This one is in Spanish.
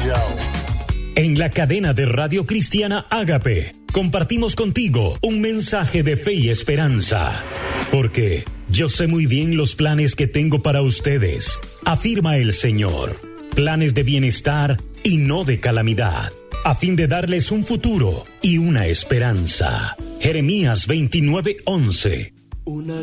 En la cadena de Radio Cristiana Ágape, compartimos contigo un mensaje de fe y esperanza. Porque yo sé muy bien los planes que tengo para ustedes, afirma el Señor. Planes de bienestar y no de calamidad, a fin de darles un futuro y una esperanza. Jeremías 29:11.